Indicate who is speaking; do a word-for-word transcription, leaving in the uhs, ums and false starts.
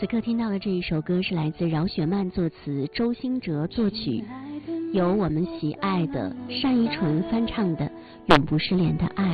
Speaker 1: 此刻听到的这一首歌是来自饶雪漫作词，周兴哲作曲，由我们喜爱的单依纯翻唱的《永不失联的爱》。